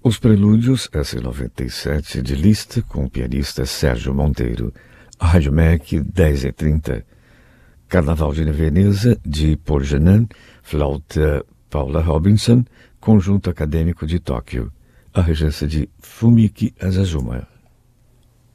Os Prelúdios S97 de Liszt com o pianista Sérgio Monteiro. Rádio MEC 10h30. Carnaval de Veneza de Paul Genin, flauta Paula Robinson, conjunto acadêmico de Tóquio. A regência de Fumiki Asazuma.